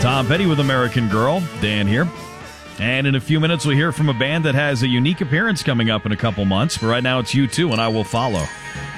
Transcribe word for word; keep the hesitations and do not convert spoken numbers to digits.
Tom Petty with American Girl. Dan here. And in a few minutes, we'll hear from a band that has a unique appearance coming up in a couple months. But right now, it's U two, and I Will Follow.